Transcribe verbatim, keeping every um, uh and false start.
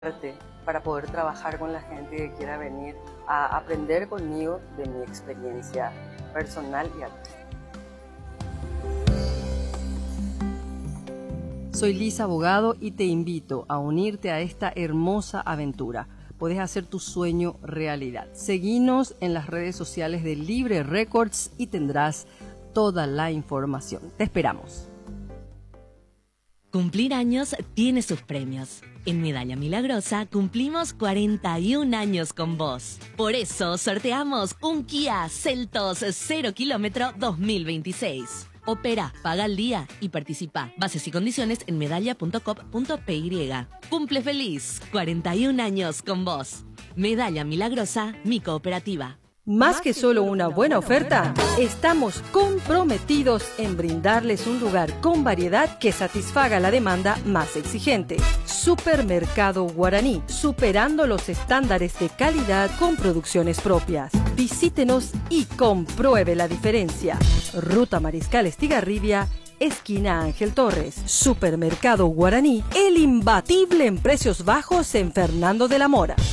para poder trabajar con la gente que quiera venir a aprender conmigo de mi experiencia personal y artística. Soy Lisa Abogado y te invito a unirte a esta hermosa aventura. Podés hacer tu sueño realidad. Seguinos en las redes sociales de Libre Records y tendrás toda la información. Te esperamos. Cumplir años tiene sus premios. En Medalla Milagrosa cumplimos cuarenta y un años con vos. Por eso sorteamos un Kia Seltos cero kilómetro dos mil veintiséis. Opera, paga al día y participa. Bases y condiciones en medalla punto com punto p y. Cumple feliz, cuarenta y un años con vos. Medalla Milagrosa, mi cooperativa. Más que solo una buena oferta, estamos comprometidos en brindarles un lugar con variedad que satisfaga la demanda más exigente. Supermercado Guaraní, superando los estándares de calidad con producciones propias. Visítenos y compruebe la diferencia. Ruta Mariscal Estigarribia, esquina Ángel Torres. Supermercado Guaraní, el imbatible en precios bajos en Fernando de la Mora.